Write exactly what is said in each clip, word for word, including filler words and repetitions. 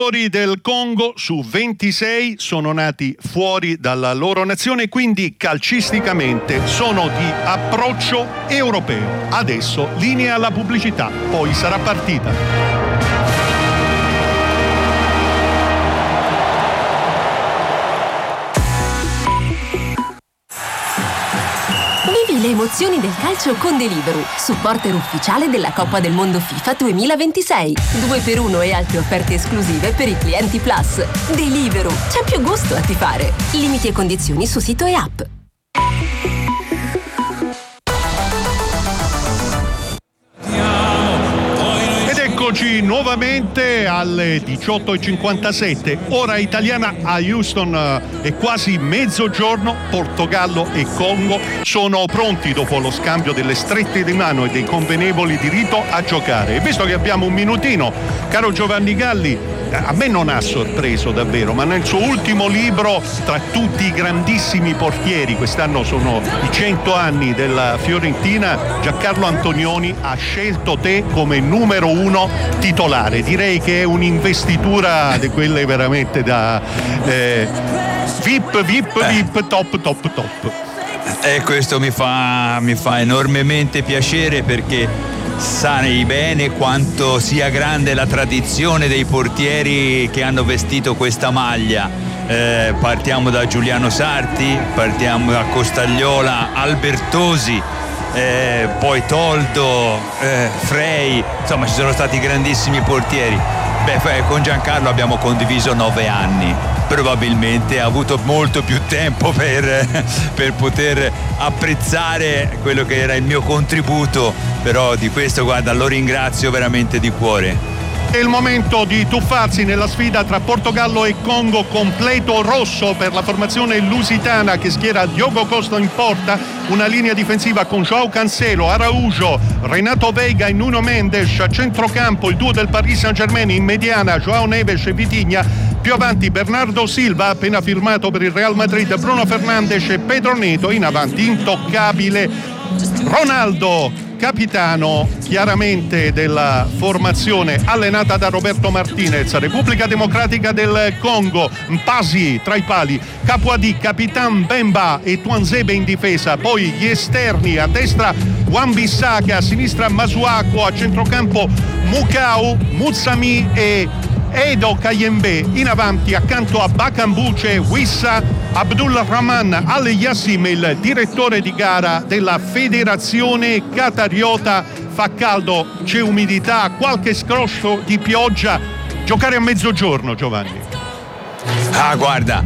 Del Congo su ventisei sono nati fuori dalla loro nazione, quindi calcisticamente sono di approccio europeo. Adesso linea alla pubblicità, poi sarà partita. Vivi le emozioni del calcio con Deliveroo, supporter ufficiale della Coppa del Mondo FIFA duemilaventisei. due per uno e altre offerte esclusive per i clienti Plus. Deliveroo, c'è più gusto a tifare. Limiti e condizioni su sito e app. Eccoci nuovamente alle diciotto e cinquantasette, ora italiana a Houston. È quasi mezzogiorno. Portogallo e Congo sono pronti, dopo lo scambio delle strette di mano e dei convenevoli di rito, a giocare. E visto che abbiamo un minutino, caro Giovanni Galli, a me non ha sorpreso davvero, ma nel suo ultimo libro, tra tutti i grandissimi portieri, quest'anno sono i cento anni della Fiorentina, Giancarlo Antonioni ha scelto te come numero uno titolare. Direi che è un'investitura di quelle veramente da eh, VIP, VIP, VIP, top, top, top. E questo mi fa, mi fa enormemente piacere, perché sai bene quanto sia grande la tradizione dei portieri che hanno vestito questa maglia. Eh, partiamo da Giuliano Sarti, partiamo da Costagliola, Albertosi, eh, poi Toldo, eh, Frey, insomma ci sono stati grandissimi portieri. Beh, con Giancarlo abbiamo condiviso nove anni, probabilmente ha avuto molto più tempo per, per poter apprezzare quello che era il mio contributo, però di questo, guarda, lo ringrazio veramente di cuore. È il momento di tuffarsi nella sfida tra Portogallo e Congo. Completo rosso per la formazione lusitana, che schiera Diogo Costa in porta, una linea difensiva con João Cancelo, Araujo, Renato Veiga e Nuno Mendes. A centrocampo il duo del Paris Saint-Germain, in mediana João Neves e Vitinha. Più avanti Bernardo Silva, appena firmato per il Real Madrid, Bruno Fernandes e Pedro Neto. In avanti intoccabile Ronaldo, capitano chiaramente della formazione allenata da Roberto Martinez. Repubblica Democratica del Congo, Mpasi tra i pali, Capuadi, Capitan Bemba e Tuanzebe in difesa. Poi gli esterni: a destra Wan-Bissaka, a sinistra Masuako, a centrocampo Mukau, Mutsami e Edo Kayembe. In avanti, accanto a Bakambuce, Wissa Abdul Rahman Al Yassim, il direttore di gara della federazione qatariota. Fa caldo, c'è umidità, qualche scroscio di pioggia. Giocare a mezzogiorno, Giovanni. Ah, guarda,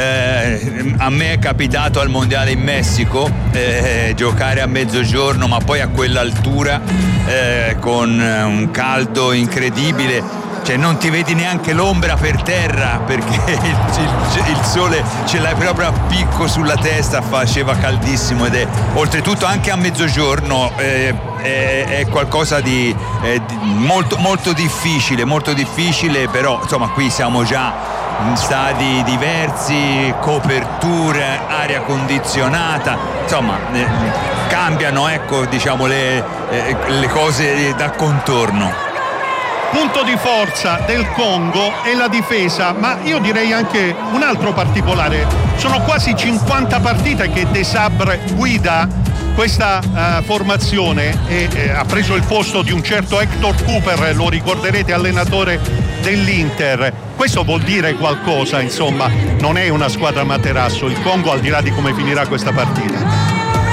eh, a me è capitato al mondiale in Messico eh, giocare a mezzogiorno, ma poi a quell'altura eh, con un caldo incredibile. Cioè non ti vedi neanche l'ombra per terra, perché il, il, il sole ce l'hai proprio a picco sulla testa, faceva caldissimo, ed è oltretutto anche a mezzogiorno eh, è, è qualcosa di, eh, di molto, molto difficile, molto difficile, però insomma qui siamo già in stadi diversi, coperture, aria condizionata, insomma eh, cambiano, ecco, diciamo le, eh, le cose da contorno. Punto di forza del Congo è la difesa, ma io direi anche un altro particolare. Sono quasi cinquanta partite che De Sabre guida questa uh, formazione e eh, ha preso il posto di un certo Hector Cooper, lo ricorderete, allenatore dell'Inter. Questo vuol dire qualcosa, insomma, non è una squadra materasso il Congo, al di là di come finirà questa partita.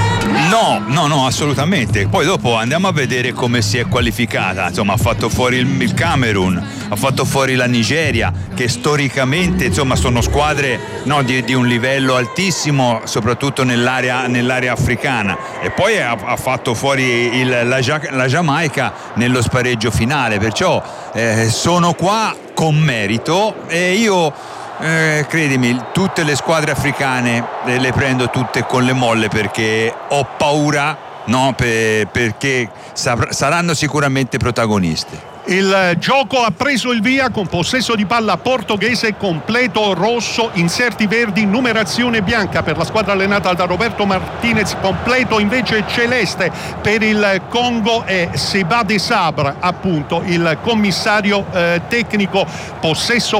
No, no, no, assolutamente. Poi dopo andiamo a vedere come si è qualificata. Insomma, ha fatto fuori il, il Camerun, ha fatto fuori la Nigeria, che storicamente, insomma, sono squadre no, di, di un livello altissimo, soprattutto nell'area, nell'area africana. E poi ha, ha fatto fuori il, la, la Giamaica nello spareggio finale. Perciò eh, sono qua con merito e io... Eh, credimi, tutte le squadre africane eh, le prendo tutte con le molle, perché ho paura, no, per, perché sar- saranno sicuramente protagoniste. Il gioco ha preso il via con possesso di palla portoghese, completo rosso, inserti verdi, numerazione bianca per la squadra allenata da Roberto Martinez, completo invece celeste per il Congo e Seba De Sabre, appunto il commissario eh, tecnico. Possesso